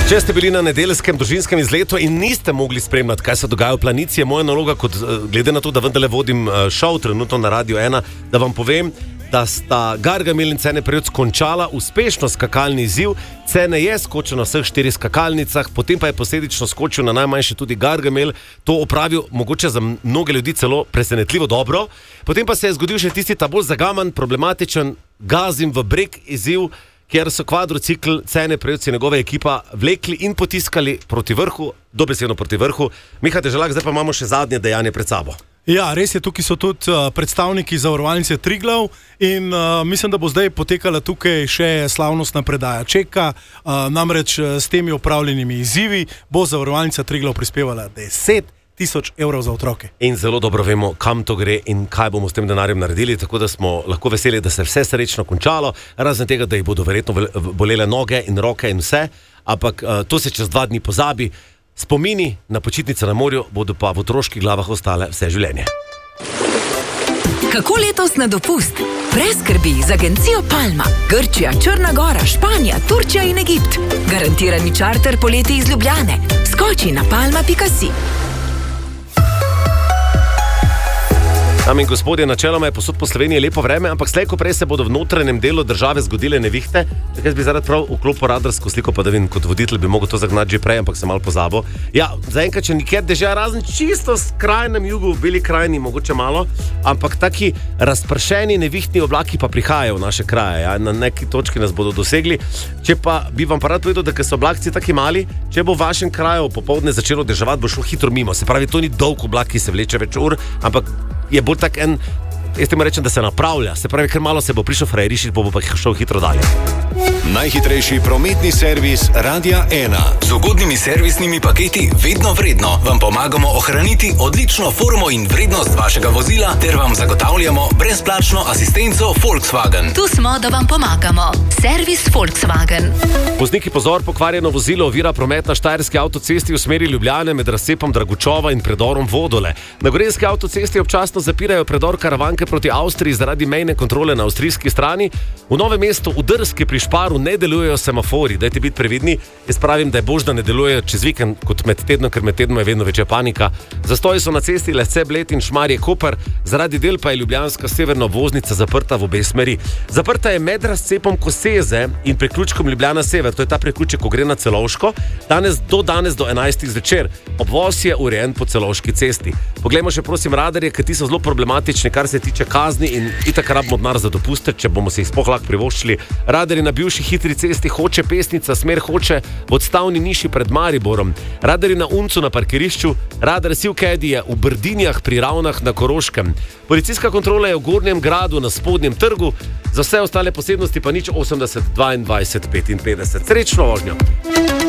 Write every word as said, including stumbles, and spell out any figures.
Če ste bili na nedeljskem družinskem izletu in niste mogli spremljati, kaj se dogaja v Planici, je moja naloga, kot, glede na to, da vendarle vodim šov trenutno na Radio ena, da vam povem, da sta Gargamel in Cene Prevc končala uspešno skakalni izziv. Cene je skočil na vseh štirih skakalnicah, potem pa je posledično skočil na najmanjši tudi Gargamel. To opravil mogoče za mnoge ljudi celo presenetljivo dobro. Potem pa se je zgodil še tisti ta bolj zagaman, problematičen Gazim v breg izziv, kjer so kvadrocikl Cene Prevc in njegova ekipa vlekli in potiskali proti vrhu, dobesedno proti vrhu. Miha Deželak, zdaj pa imamo še zadnje dejanje pred sabo. Ja, res je, tukaj so tudi uh, predstavniki zavarovalnice Triglav in uh, mislim, da bo zdaj potekala tukaj še slavnostna predaja čeka. Uh, namreč s temi opravljenimi izzivi bo zavarovalnica Triglav prispevala deset tisoč evrov za otroke. In zelo dobro vemo, kam to gre in kaj bomo s tem denarjem naredili, tako da smo lahko veseli, da se je vse srečno končalo, razen tega, da jih bodo verjetno bolele noge in roke in vse, ampak uh, to se čez dva dni pozabi. Spomini na počitnice na morju bodo pa v otroških glavah ostale vse življenje. Kako letos na dopust? Brez skrbi z agencijo Palma. Grčija, Črna Gora, Španija, Turčija in Egipt. Garantirani čarter poleti iz Ljubljane. Skoči na palma pika si. Dame in gospodje, načeloma je posod po Sloveniji lepo vreme, ampak slej ko prej se bodo v notranjem delu države zgodile nevihte. Tako jaz bi zaradi prav vklopil radarsko sliko, pa da vidim, kot voditelj bi mogel to zagnati že prej, ampak sem malo pozabil. Ja, zaenkrat še nikjer dežja, razen čisto s krajnem jugu, v Beli krajini, mogoče malo, ampak taki razpršeni nevihtni oblaki pa prihajajo v naše kraje. Ja? Na neki točki nas bodo dosegli. Če pa bi vam pa rad povedal, da ker so oblakci taki mali, če bo v vašem kraju popoldne začelo deževati, bo šlo hitro mimo. Se pravi, to ni dolg oblak, ki se vleče več ur, ampak je bolj tak en, jaz temu rečem, da se napravlja. Se pravi, ker malo se bo prišel frajerišiti, bo bo pa šel hitro dalje. Najhitrejši prometni servis Radia ena. Z ugodnimi servisnimi paketi vedno vredno vam pomagamo ohraniti odlično formo in vrednost vašega vozila ter vam zagotavljamo brezplačno asistenco Volkswagen. Tu smo, da vam pomagamo. Servis Volkswagen. Vozniki, pozor, pokvarjeno vozilo ovira promet na Štajerski avtocesti v smeri Ljubljane med razcepom Dragučova in predorom Vodole. Na Gorenjski avtocesti občasno zapirajo predor Karavanke proti Avstriji zaradi mejne kontrole na avstrijski strani. V Novem mestu v Drski pri Šparu ne delujejo semafori, dajte biti previdni. Jaz pravim, da je bož, da ne delujejo čez vikend kot med tednom, ker med tednom je vedno večja panika. Zastoji so na cesti Lesce, Bled in Šmarje Koper, zaradi del pa je ljubljanska severna obvoznica zaprta v obe smeri. Zaprta je med razcepom Koseze in priključkom Ljubljana Sever, to je ta priključek, ko gre na Celovško, danes do danes do enajstih zvečer. Obvoz je urejen po Celovški cesti. Poglejmo še prosim radarje, ker ti so zelo problematični, kar se tiče kazni in itak rabimo denar za dopuste, če bomo se jih sploh lahko privoščili. Radarji na bivši hitri cesti Hoče Pesnica, smer Hoče v odstavni niši pred Mariborom. Radarji na Uncu na parkirišču, radar Sivkedi je v Brdinjah pri Ravnah na Koroškem. Policijska kontrola je v Gornjem gradu na Spodnjem trgu, za vse ostale posebnosti pa nič osemdeset dvaindvajset petinpetdeset. Srečno vožnjo!